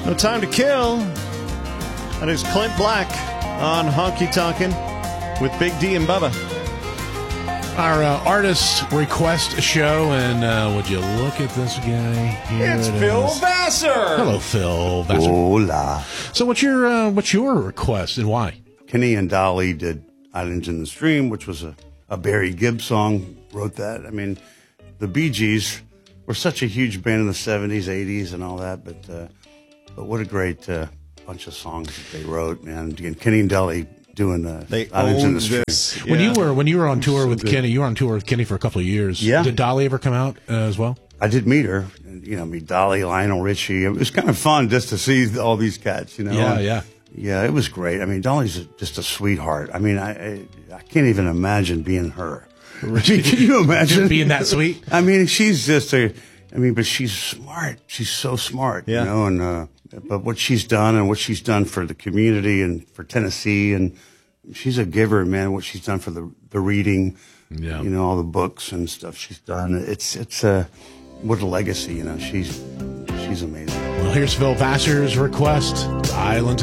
No Time to Kill. That is Clint Black on Honky Tonkin' with Big D and Bubba. Our artist request show, and would you look at this guy? Here It's it Phil is. Vassar. Hello, Phil Vassar. Hola. So what's your request and why? Kenny and Dolly did Islands in the Stream, which was a Barry Gibb song. Wrote that. I mean, the Bee Gees were such a huge band in the 70s, 80s, and all that. But what a great bunch of songs that they wrote, man. Again, Kenny and Dolly doing Islands in the Stream. Yeah. When you were on tour with good. Kenny, you were on tour with Kenny for a couple of years. Yeah. Did Dolly ever come out as well? I did meet her, and, meet Dolly, Lionel Richie. It was kind of fun just to see all these cats, Yeah, it was great. I mean, Dolly's just a sweetheart. I mean, I can't even imagine being her. I mean, can you imagine being that sweet? I mean, she's just but she's smart. She's so smart, Yeah. but what she's done and what she's done for the community and for Tennessee, and she's a giver, man. What she's done for the reading, all the books and stuff she's done. It's what a legacy, she's amazing. Well, here's Phil Vassar's request, Islands